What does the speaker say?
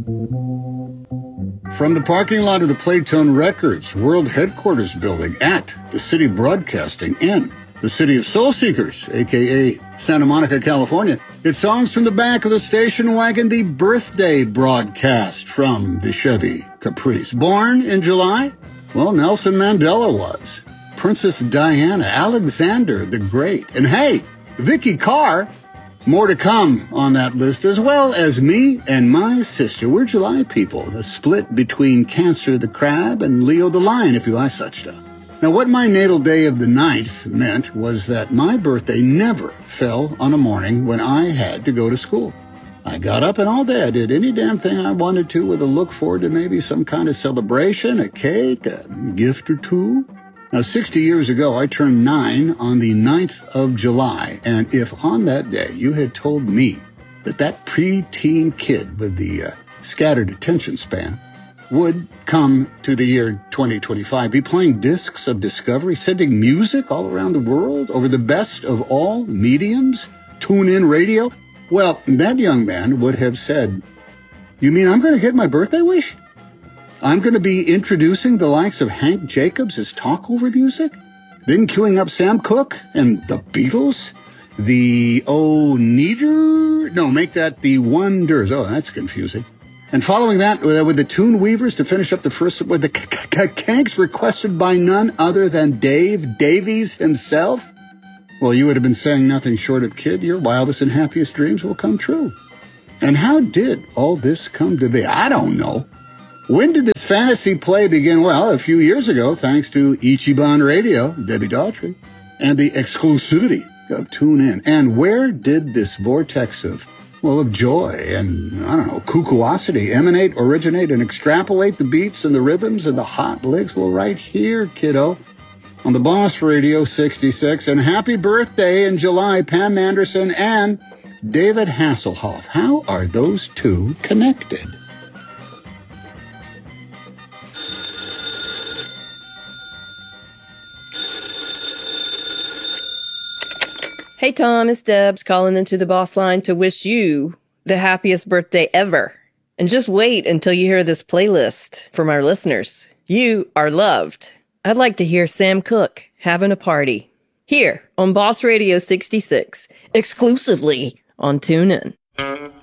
From the parking lot of the Playtone Records World Headquarters building at the City Broadcasting in the city of Soul Seekers, a.k.a. Santa Monica, California, it's songs from the back of the station wagon, the birthday broadcast from the Chevy Caprice. Born in July? Well, Nelson Mandela was. Princess Diana, Alexander the Great, and hey, Vicky Carr. More to come on that list, as well as me and my sister. We're July people, the split between Cancer the Crab and Leo the Lion, if you like such stuff. Now, what my natal day of the 9th meant was that my birthday never fell on a morning when I had to go to school. I got up and all day I did any damn thing I wanted to with a look forward to maybe some kind of celebration, a cake, a gift or two. Now, 60 years ago, I turned 9 on the 9th of July, and if on that day you had told me that preteen kid with the scattered attention span would come to the year 2025, be playing discs of discovery, sending music all around the world over the best of all mediums, tune-in radio, well, that young man would have said, "You mean I'm going to get my birthday wish? I'm going to be introducing the likes of Hank Jacobs as talk-over music, then queuing up Sam Cooke and the Beatles, the make that the Wonders." Oh, that's confusing. And following that, with the Tune Weavers to finish up the first, with the Kanks requested by none other than Dave Davies himself. Well, you would have been saying nothing short of, "Kid, your wildest and happiest dreams will come true." And how did all this come to be? I don't know. When did this fantasy play begin? Well, a few years ago, thanks to Ichiban Radio, Debbie Daughtry, and the exclusivity of Tune In. And where did this vortex of joy and, cuckoosity emanate, originate, and extrapolate the beats and the rhythms and the hot licks? Well, right here, kiddo, on the Boss Radio 66. And happy birthday in July, Pam Anderson and David Hasselhoff. How are those two connected? Hey, Tom, it's Debs calling into the boss line to wish you the happiest birthday ever. And just wait until you hear this playlist from our listeners. You are loved. I'd like to hear Sam Cooke having a party here on Boss Radio 66, exclusively on TuneIn.